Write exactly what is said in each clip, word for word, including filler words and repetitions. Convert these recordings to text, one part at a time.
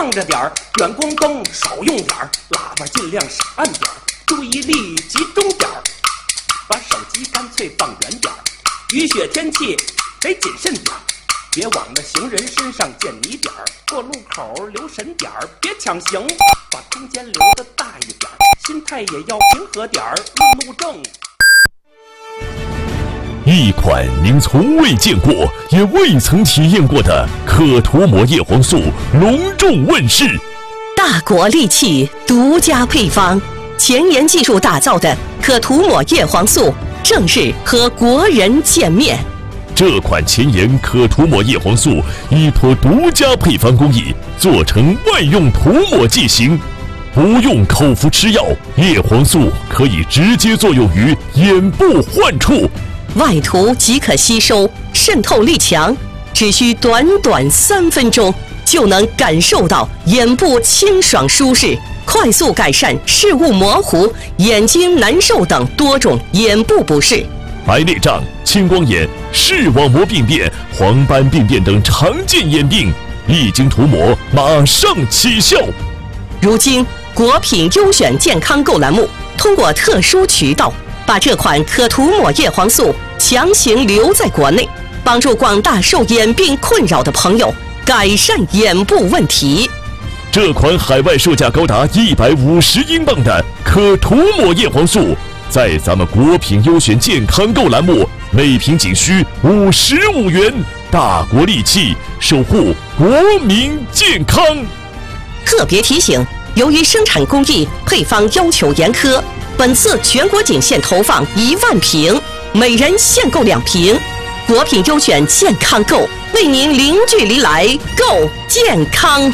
放着点儿，远光灯少用点儿，喇叭尽量少按点儿，注意力集中点儿，把手机干脆放远点儿，雨雪天气得谨慎点儿，别往那行人身上溅泥点儿，过路口留神点儿，别抢行，把空间留得大一点儿，心态也要平和点儿，路路正。 一款您从未见过也未曾体验过的可涂抹叶黄素隆重问世， 大国利器独家配方，前沿技术打造的可涂抹叶黄素正式和国人见面。 这款前沿可涂抹叶黄素依托独家配方工艺做成万用涂抹剂型，不用口服吃药，叶黄素可以直接作用于眼部患处， 外涂即可吸收，渗透力强，只需短短三分钟就能感受到眼部清爽舒适，快速改善视物模糊、眼睛难受等多种眼部不适。 白内障、青光眼、视网膜病变、黄斑病变等常见眼病，一经涂抹马上起效。 如今国品优选健康购栏目通过特殊渠道把这款可涂抹叶黄素强行留在国内，帮助广大受眼病困扰的朋友改善眼部问题。 这款海外售价高达一百五十英镑的可涂抹叶黄素，在咱们国品优选健康购栏目每瓶仅需五十五元，大国利器，守护国民健康。 特别提醒，由于生产工艺、配方要求严苛，本次全国仅限投放一万瓶，每人限购两瓶。国品优选健康购，为您零距离来购健康。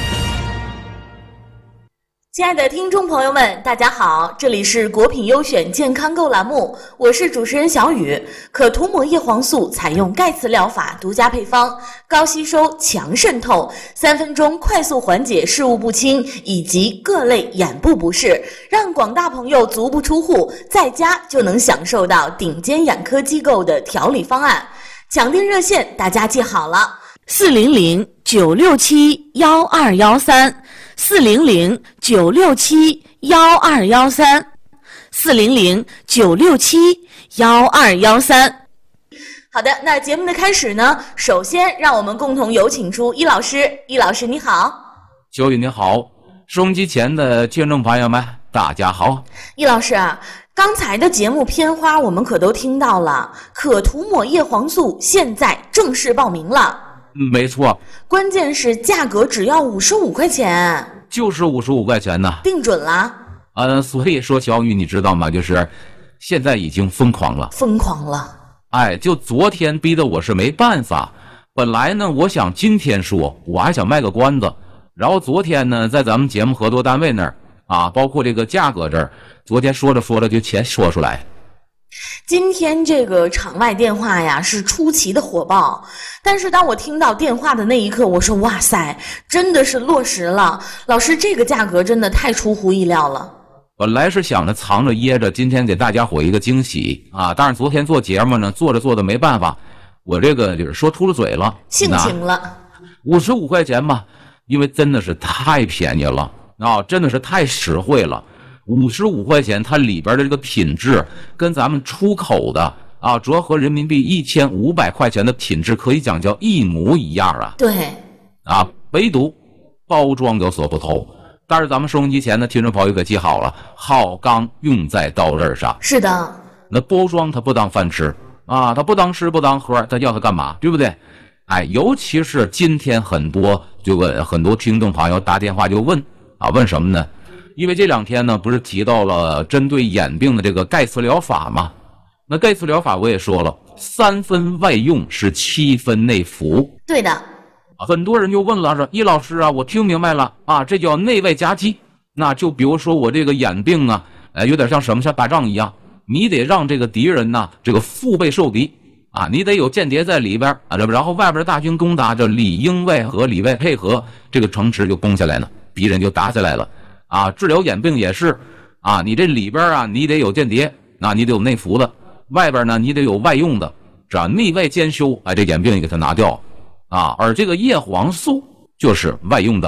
亲爱的听众朋友们，大家好，这里是国品优选健康购栏目，我是主持人小雨。可涂抹叶黄素采用钙磁疗法独家配方，高吸收、强渗透，三分钟快速缓解视物不清以及各类眼部不适，让广大朋友足不出户，在家就能享受到顶尖眼科机构的调理方案。抢订热线大家记好了，四零零九六七幺二幺三。四零零九六七幺二幺三，四零零九六七幺二幺三。好的，那节目的开始呢，首先让我们共同有请出易老师。易老师你好。 小雨你好，收音机前的听众朋友们大家好。 易老师啊，刚才的节目片花我们可都听到了，可涂抹叶黄素现在正式报名了。 没错， 关键是价格只要五十五块钱， 就是五十五块钱呢， 定准了。 呃，所以说小雨你知道吗？就是现在已经疯狂了， 疯狂了。 哎，就昨天逼得我是没办法。本来呢，我想今天说，我还想卖个关子，然后昨天呢，在咱们节目合作单位那儿啊，包括这个价格这儿，昨天说着说着就钱说出来。 今天这个场外电话呀是出奇的火爆，但是当我听到电话的那一刻，我说哇塞，真的是落实了。老师，这个价格真的太出乎意料了。 本来是想着藏着掖着，今天给大家伙一个惊喜啊！但是昨天做节目呢，做着做着没办法，我这个就是说秃了嘴了， 性情了。 五十五块钱吧，因为真的是太便宜了啊，真的是太实惠了。五十五块钱，它里边的这个品质跟咱们出口的啊，折合人民币一千五百块钱的品质可以讲叫一模一样啊。 对， 啊，唯独包装有所不同。但是咱们收音机前的听众朋友可记好了，好钢用在刀刃上。 是的， 那包装它不当饭吃啊，它不当吃不当喝，它要它干嘛？对不对？哎，尤其是今天很多就问很多听众朋友打电话就问啊，问什么呢？因为这两天呢，不是提到了针对眼病的这个钙磁疗法吗？那钙磁疗法我也说了，三分外用是七分内服。 对的。 很多人就问了，说易老师啊，我听明白了啊，这叫内外夹击。那就比如说我这个眼病啊，呃，有点像什么，像打仗一样，你得让这个敌人呢，这个腹背受敌啊，你得有间谍在里边啊，然后外边大军攻打，这里应外合，里外配合，这个城池就攻下来了，敌人就打下来了。啊，治疗眼病也是啊，你这里边啊，你得有间谍，啊，你得有内服的，外边呢，你得有外用的，是吧？内外兼修，哎，这眼病也给它拿掉啊。而这个叶黄素就是外用的，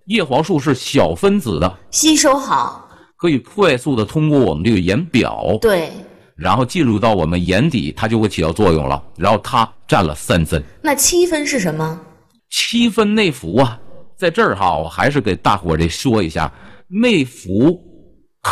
叶黄素是小分子的， 吸收好， 可以快速的通过我们这个眼表， 对， 然后进入到我们眼底，它就会起到作用了。然后它占了三分。 那七分是什么？ 七分内服啊，在这儿哈，我还是给大伙儿得说一下，内服